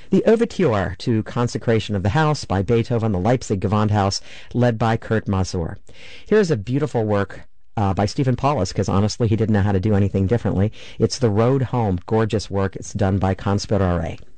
The Overture to Consecration of the House by Beethoven, the Leipzig Gewandhaus, led by Kurt Masur. Here's a beautiful work by Stephen Paulus, because honestly he didn't know how to do anything differently. It's The Road Home, gorgeous work. It's done by Conspirare.